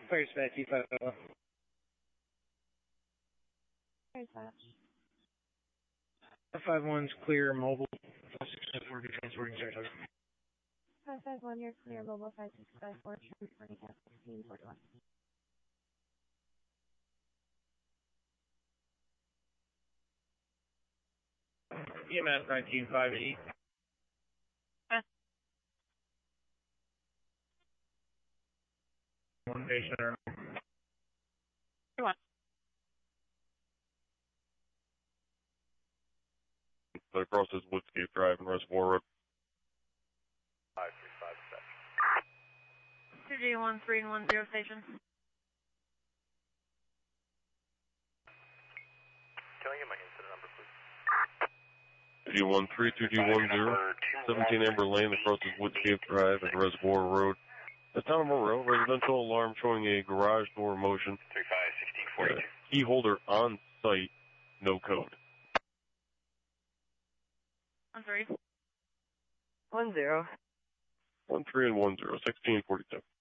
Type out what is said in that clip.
Fire dispatch, E5. Fire dispatch. 551's clear mobile. 564 be transporting Saratoga. 551, you're clear mobile 5654, transporting at 1641. EMS 1958. One patient or What? That crosses Woodscape Drive and Reservoir Road. 535 2G 1310 station. Can I get my incident number, please? G13, 2G10, 17 Amber Lane, that crosses Woodscape Drive and Reservoir Road. The town of Morrell, residential alarm showing a garage door motion. 35 1642. Key holder on site, no code. 13. 10. 13 and 10, 1647.